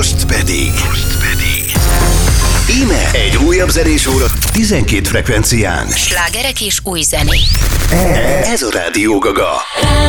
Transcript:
Most pedig. Íme egy újabb zenés óra 12 frekvencián. Slágerek és új zenék. Ez a Rádió Gaga.